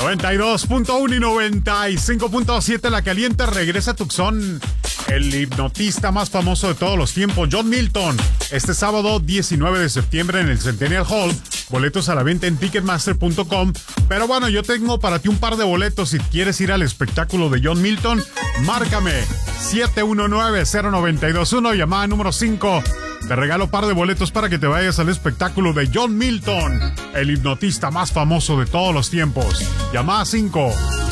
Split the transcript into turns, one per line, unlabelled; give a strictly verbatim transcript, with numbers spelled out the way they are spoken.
noventa y dos punto uno y noventa y cinco punto siete La Caliente. Regresa a Tucson el hipnotista más famoso de todos los tiempos, John Milton, este sábado diecinueve de septiembre en el Centennial Hall. Boletos a la venta en ticketmaster punto com. Pero bueno, yo tengo para ti un par de boletos. Si quieres ir al espectáculo de John Milton, márcame siete uno nueve, cero nueve dos uno, llamada número cinco. Te regalo un par de boletos para que te vayas al espectáculo de John Milton, el hipnotista más famoso de todos los tiempos. Llamada cinco.